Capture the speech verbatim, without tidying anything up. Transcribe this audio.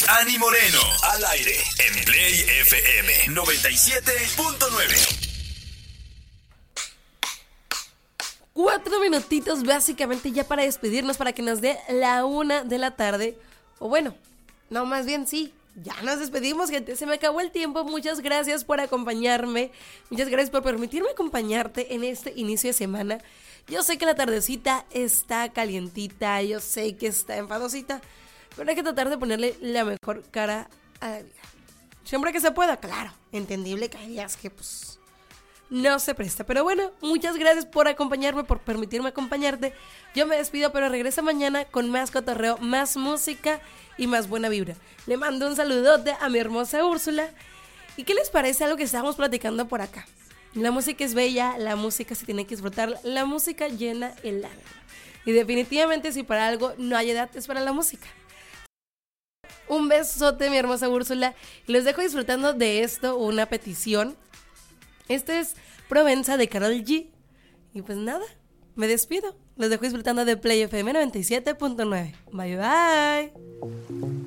Ani Moreno, al aire, en Play F M noventa y siete punto nueve. Cuatro minutitos básicamente ya para despedirnos, para que nos dé la una de la tarde. O bueno, no, más bien sí, ya nos despedimos, gente. Se me acabó el tiempo. Muchas gracias por acompañarme. Muchas gracias por permitirme acompañarte en este inicio de semana. Yo sé que la tardecita está calientita, yo sé que está enfadosita, pero hay que tratar de ponerle la mejor cara a la vida. Siempre que se pueda, claro. Entendible que hay días que pues no se presta. Pero bueno, muchas gracias por acompañarme, por permitirme acompañarte. Yo me despido, pero regreso mañana con más cotorreo, más música y más buena vibra. Le mando un saludote a mi hermosa Úrsula. ¿Y qué les parece algo que estábamos platicando por acá? La música es bella, la música se tiene que disfrutar, la música llena el alma. Y definitivamente si para algo no hay edad, es para la música. Un besote, mi hermosa Úrsula. Y los dejo disfrutando de esto, una petición. Este es Provenza de Karol G. Y pues nada, me despido. Los dejo disfrutando de Play F M noventa y siete punto nueve. Bye bye.